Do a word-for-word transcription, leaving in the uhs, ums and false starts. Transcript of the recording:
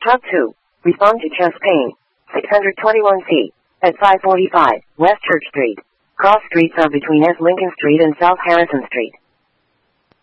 Hub two. Respond to chest pain. six twenty-one C. At five forty-five, West Church Street. Cross streets are between S. Lincoln Street and South Harrison Street.